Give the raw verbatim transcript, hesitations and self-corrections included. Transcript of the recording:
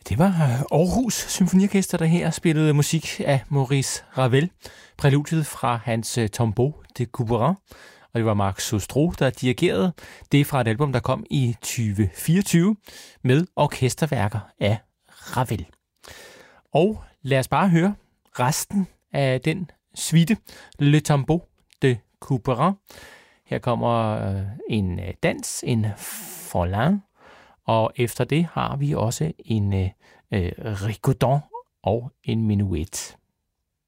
Det var Aarhus Symfoniorkester, der her spillede musik af Maurice Ravel. Præludiet fra hans Tombeau de Couperin. Og det var Marc Sostre, der dirigerede. Det er fra et album, der kom i tyve fireogtyve med orkesterværker af Ravel. Og lad os bare høre resten af den suite, Le Tombeau de Couperin. Her kommer en dans, en Follin, og efter det har vi også en øh, rigodon og en menuet.